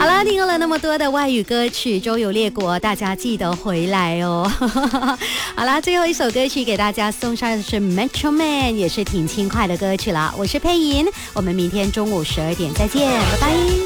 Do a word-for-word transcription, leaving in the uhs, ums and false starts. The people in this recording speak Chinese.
好了，听了那么多的外语歌曲，周游列国，大家记得回来哦。好啦，最后一首歌曲给大家送上的是 Metro Man， 也是挺轻快的歌曲啦。我是佩莹，我们明天中午十二点再见，拜拜。